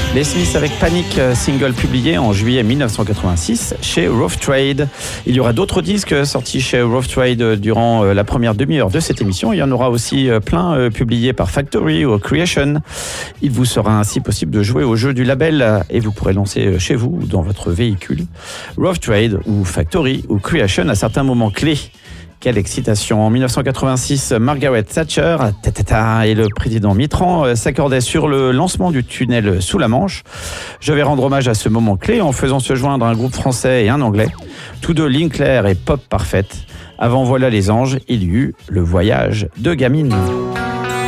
Les Smiths avec Panic, single publié en juillet 1986 chez Rough Trade. Il y aura d'autres disques sortis chez Rough Trade durant la première demi-heure de cette émission. Il y en aura aussi plein publiés par Factory ou Creation. Il vous sera ainsi possible de jouer au jeu du label et vous pourrez lancer chez vous ou dans votre véhicule Rough Trade ou Factory ou Creation à certains moments clés. Quelle excitation. En 1986, Margaret Thatcher et le président Mitterrand s'accordaient sur le lancement du tunnel sous la Manche. Je vais rendre hommage à ce moment clé en faisant se joindre un groupe français et un anglais, tous deux ligne claire et pop parfaite. Avant Voilà les anges, il y eut le voyage de Gamine.